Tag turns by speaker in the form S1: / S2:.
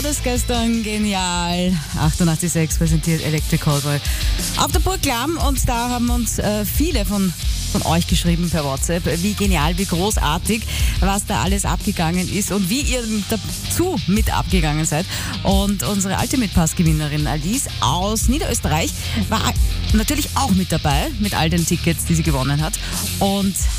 S1: das gestern genial? 88.6 präsentiert Electric Callboy auf der Burg Lamm, und da haben uns viele von euch geschrieben per WhatsApp, wie genial, wie großartig, was da alles abgegangen ist und wie ihr dazu mit abgegangen seid. Und unsere Ultimate Pass-Gewinnerin Alice aus Niederösterreich war natürlich auch mit dabei, mit all den Tickets, die sie gewonnen hat, und